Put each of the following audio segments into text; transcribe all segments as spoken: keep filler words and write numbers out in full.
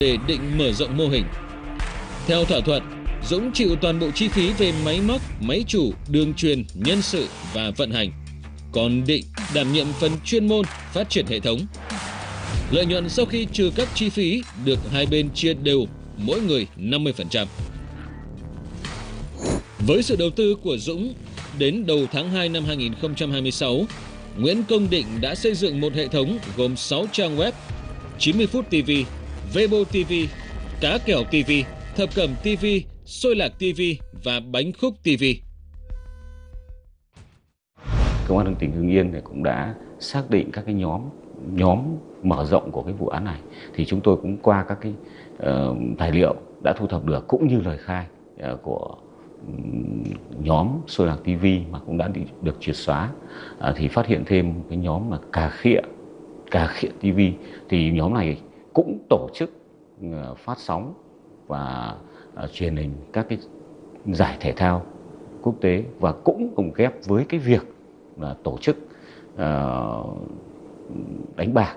để định mở rộng mô hình. Theo thỏa thuận, Dũng chịu toàn bộ chi phí về máy móc, máy chủ, đường truyền, nhân sự và vận hành. Còn Định đảm nhiệm phần chuyên môn phát triển hệ thống. Lợi nhuận sau khi trừ các chi phí được hai bên chia đều, mỗi người năm mươi phần trăm. Với sự đầu tư của Dũng, đến đầu tháng hai năm hai nghìn không trăm hai mươi sáu, Nguyễn Công Định đã xây dựng một hệ thống gồm sáu trang web: chín mươi phút ti vi, Weibo ti vi, Cá Kèo ti vi, Thập Cẩm ti vi, Xôi Lạc ti vi và Bánh Khúc ti vi. Công an tỉnh Hưng Yên này cũng đã xác định các cái nhóm nhóm mở rộng của cái vụ án này, thì chúng tôi cũng qua các cái uh, tài liệu đã thu thập được cũng như lời khai uh, của um, nhóm Xôi Lạc ti vi mà cũng đã đi, được triệt xóa, uh, thì phát hiện thêm cái nhóm mà Cà Khịa Cà Khịa ti vi, thì nhóm này cũng tổ chức uh, phát sóng và uh, truyền hình các cái giải thể thao quốc tế, và cũng cùng ghép với cái việc là tổ chức uh, đánh bạc.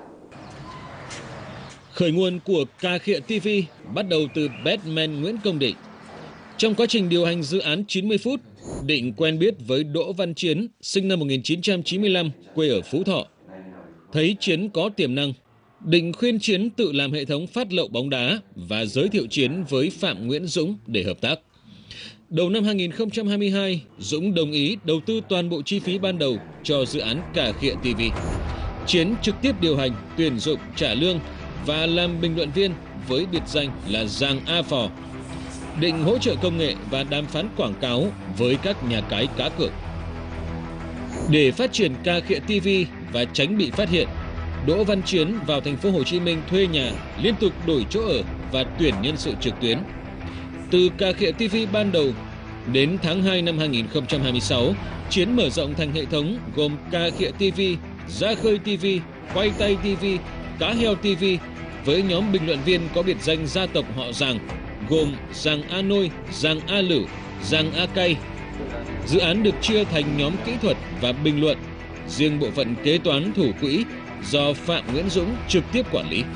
Khởi nguồn của Cà Khịa ti vi bắt đầu từ Batman Nguyễn Công Định. Trong quá trình điều hành dự án chín mươi phút, Định quen biết với Đỗ Văn Chiến, sinh năm một nghìn chín trăm chín mươi lăm, quê ở Phú Thọ. Thấy Chiến có tiềm năng, Định khuyên Chiến tự làm hệ thống phát lậu bóng đá và giới thiệu Chiến với Phạm Nguyễn Dũng để hợp tác. Đầu năm hai nghìn không trăm hai mươi hai, Dũng đồng ý đầu tư toàn bộ chi phí ban đầu cho dự án Cà Khịa ti vi. Chiến trực tiếp điều hành, tuyển dụng, trả lương và làm bình luận viên với biệt danh là Giang A Phò. Định hỗ trợ công nghệ và đàm phán quảng cáo với các nhà cái cá cược. Để phát triển Cà Khịa ti vi và tránh bị phát hiện, Đỗ Văn Chiến vào thành phố Hồ Chí Minh thuê nhà, liên tục đổi chỗ ở và tuyển nhân sự trực tuyến. Từ Cà Khịa ti vi ban đầu, đến tháng hai năm hai nghìn không trăm hai mươi sáu, Chiến mở rộng thành hệ thống gồm Cà Khịa ti vi, Ra Khơi ti vi, Quay Tay ti vi, Cá Heo ti vi, với nhóm bình luận viên có biệt danh gia tộc họ Giàng, gồm Giàng A Nôi, Giàng A Lử, Giàng A Cay. Dự án được chia thành nhóm kỹ thuật và bình luận, riêng bộ phận kế toán thủ quỹ do Phạm Nguyễn Dũng trực tiếp quản lý.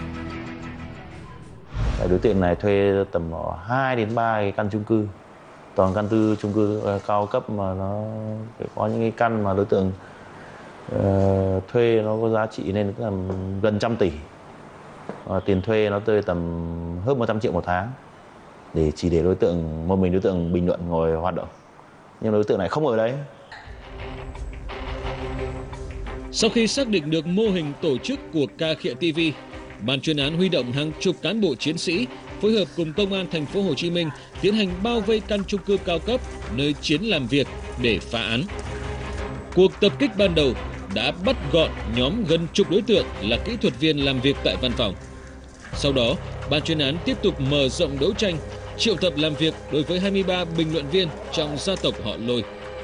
Đối tượng này thuê tầm hai đến ba cái căn chung cư, toàn căn tư chung cư cao cấp, mà nó có những cái căn mà đối tượng uh, thuê nó có giá trị lên là gần trăm tỷ, và tiền thuê nó tới tầm hơn một trăm triệu một tháng, để chỉ để đối tượng một mình đối tượng bình luận ngồi hoạt động, nhưng đối tượng này không ở đấy. Sau khi xác định được mô hình tổ chức của Cà Khịa ti vi, ban chuyên án huy động hàng chục cán bộ chiến sĩ phối hợp cùng công an thành phố Hồ Chí Minh tiến hành bao vây căn chung cư cao cấp nơi Chiến làm việc để phá án. Cuộc tập kích ban đầu đã bắt gọn nhóm gần chục đối tượng là kỹ thuật viên làm việc tại văn phòng. Sau đó, ban chuyên án tiếp tục mở rộng đấu tranh, triệu tập làm việc đối với hai mươi ba bình luận viên trong gia tộc họ Lôi.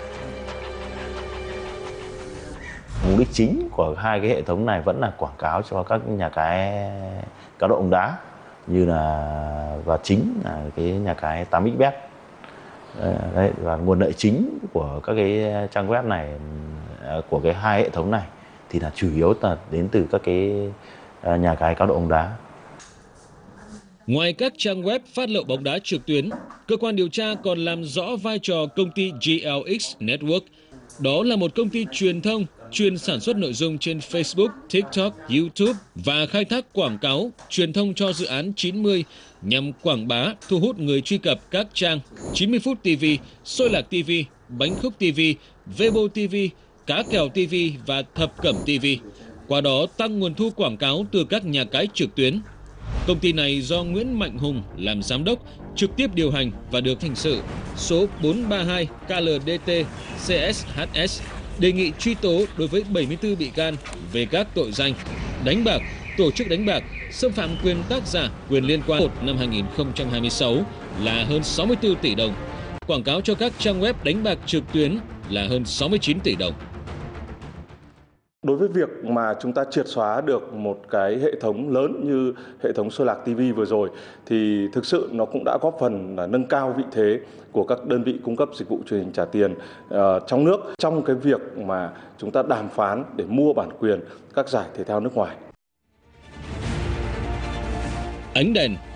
Mục đích chính của hai cái hệ thống này vẫn là quảng cáo cho các nhà cái cá độ bóng đá, như là và chính là cái nhà cái tám x bet. Đấy, và nguồn lợi chính của các cái trang web này, của cái hai hệ thống này, thì là chủ yếu là đến từ các cái nhà cái cá độ bóng đá. Ngoài các trang web phát lậu bóng đá trực tuyến, cơ quan điều tra còn làm rõ vai trò công ty giê lờ ích Network. Đó là một công ty truyền thông chuyên sản xuất nội dung trên Facebook, TikTok, YouTube và khai thác quảng cáo, truyền thông cho dự án chín mươi nhằm quảng bá, thu hút người truy cập các trang chín mươi phút ti vi, Xôi Lạc ti vi, Bánh Khúc ti vi, Weibo ti vi, Cá Kèo ti vi và Thập Cẩm ti vi. Qua đó tăng nguồn thu quảng cáo từ các nhà cái trực tuyến. Công ty này do Nguyễn Mạnh Hùng làm giám đốc, trực tiếp điều hành và được hình sự số bốn ba hai K L D T C S H S đề nghị truy tố đối với bảy mươi tư bị can về các tội danh đánh bạc, tổ chức đánh bạc, xâm phạm quyền tác giả, quyền liên quan. Một năm hai nghìn không trăm hai mươi sáu là hơn sáu mươi tư tỷ đồng, quảng cáo cho các trang web đánh bạc trực tuyến là hơn sáu mươi chín tỷ đồng. Đối với việc mà chúng ta triệt xóa được một cái hệ thống lớn như hệ thống Xôi Lạc ti vi vừa rồi, thì thực sự nó cũng đã góp phần là nâng cao vị thế của các đơn vị cung cấp dịch vụ truyền hình trả tiền uh, trong nước trong cái việc mà chúng ta đàm phán để mua bản quyền các giải thể thao nước ngoài. Ánh đèn